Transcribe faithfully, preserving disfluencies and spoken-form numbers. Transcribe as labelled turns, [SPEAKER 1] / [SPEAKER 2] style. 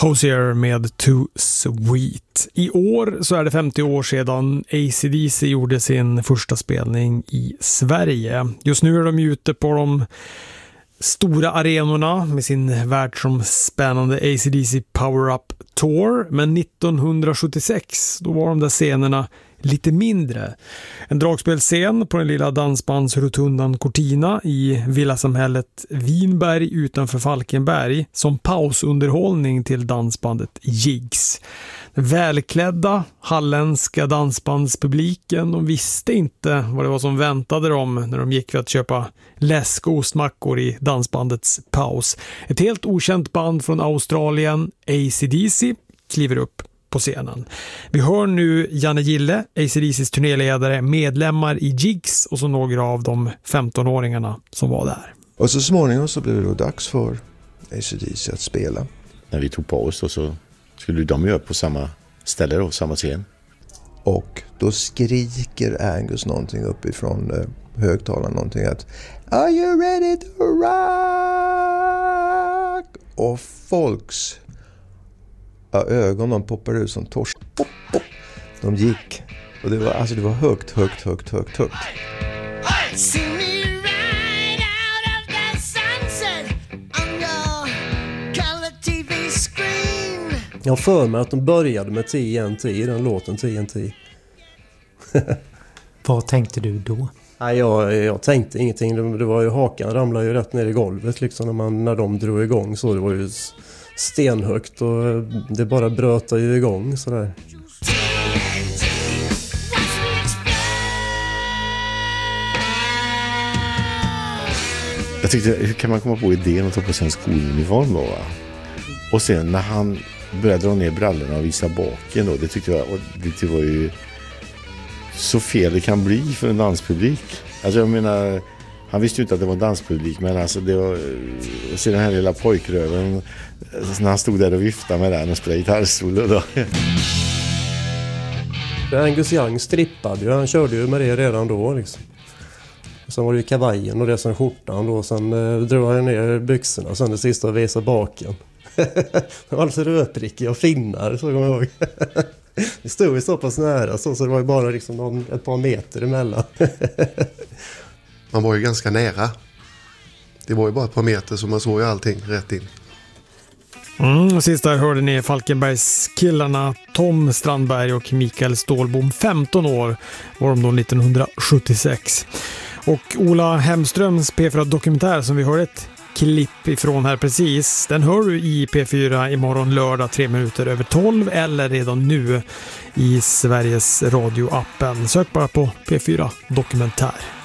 [SPEAKER 1] Hozier med Too Sweet. I år så är det femtio år sedan A C D C gjorde sin första spelning i Sverige. Just nu är de ute på de stora arenorna med sin världsomspännande A C D C Power Up Tour. Men nittonhundrasjuttiosex då var de där scenerna lite mindre. En dragspelscen på den lilla dansbandsrotundan Cortina i villasamhället Vinberg utanför Falkenberg som pausunderhållning till dansbandet Jigs. Den välklädda halländska dansbandspubliken, de visste inte vad det var som väntade dem när de gick för att köpa läsk och ostmackor i dansbandets paus. Ett helt okänt band från Australien, A C D C, kliver upp på scenen. Vi hör nu Janne Gille, A C D C:s turnéledare, medlemmar i Jigs och så några av de femtonåringarna som var där.
[SPEAKER 2] Och så småningom så blev det då dags för A C D C att spela.
[SPEAKER 3] När vi tog på oss och så skulle de göra på samma ställe då, samma scen.
[SPEAKER 2] Och då skriker Angus någonting uppifrån eh, högtalaren, någonting att Are you ready to rock? Och folks ja, ögon de poppar ut som torsk. Pop, pop. De gick. Och det var, alltså det var högt, högt, högt, högt, högt.
[SPEAKER 4] Jag för mig att de började med T N T i den låten T N T.
[SPEAKER 5] Vad tänkte du då?
[SPEAKER 4] Nej, jag, jag tänkte ingenting. Det, det var ju, hakan ramlade ju rätt ner i golvet liksom när, man, när de drog igång. Så det var ju stenhögt och det bara bröt ju igång sådär.
[SPEAKER 3] Jag tyckte, hur kan man komma på idén att ta på sig en skoluniform då, va? Och sen när han började dra ner brallorna och visa baken då, det tyckte jag, och det var ju så fel det kan bli för en danspublik. Alltså jag menar, han visste ju inte att det var en danspublik, men alltså det var, och se den här lilla pojkröven när han stod där och viftade med den och spelade gitarrsolo då.
[SPEAKER 4] Angus Young strippade ju, han körde ju med det redan då liksom. Sen var det ju kavajen och det sen skjortan då, sen eh, drog han ner byxorna och sen det sista och visade baken. Alltså rötrickiga och finnar, så kommer jag ihåg. Det stod ju så pass nära så, så det var ju bara liksom någon, ett par meter emellan.
[SPEAKER 6] Man var ju ganska nära. Det var ju bara ett par meter så man såg ju allting rätt in.
[SPEAKER 1] Mm, och sist där hörde ni Falkenbergs killarna Tom Strandberg och Mikael Stålbom. femton år var de då nittonhundrasjuttiosex. Och Ola Hemströms P fyra dokumentär som vi hörde ett klipp ifrån här precis, den hör du i P fyra imorgon lördag tre minuter över tolv eller redan nu i Sveriges Radio-appen. Sök bara på P fyra dokumentär.